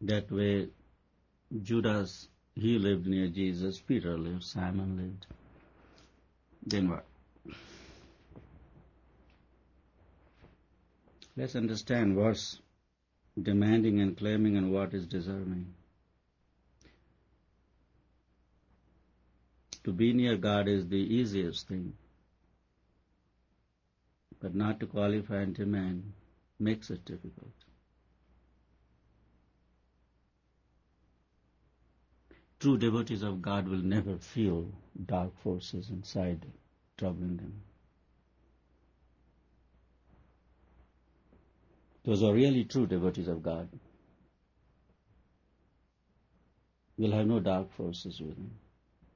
That way, Judas, he lived near Jesus, Peter lived, Simon lived. Then what? Let's understand what's demanding and claiming and what is deserving. To be near God is the easiest thing, but not to qualify and demand makes it difficult. True devotees of God will never feel dark forces inside troubling them. Those are really true devotees of God will have no dark forces with them.